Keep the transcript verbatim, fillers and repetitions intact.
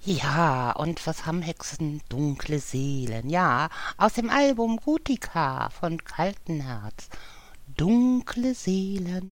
Ja, und was haben Hexen? Dunkle Seelen. Ja, aus dem Album Rutika von Kaltenherz. Dunkle Seelen.